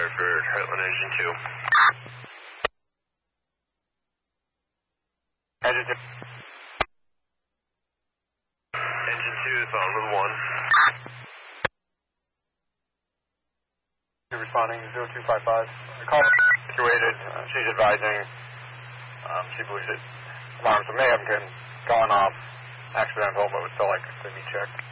For Heartland Engine 2. Engine 2. Engine 2 is on with 1. Responding 0255. Call situated. She's advising. She believes that alarms may have been gone off accidental, but would still like to be checked.